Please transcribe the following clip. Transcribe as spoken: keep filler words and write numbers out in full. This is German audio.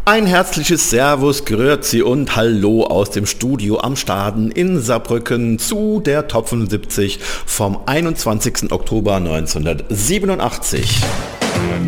Ein herzliches Servus, Grüezi und Hallo aus dem Studio am Staden in Saarbrücken zu der Top fünfundsiebzig vom einundzwanzigsten Oktober neunzehnhundertsiebenundachtzig.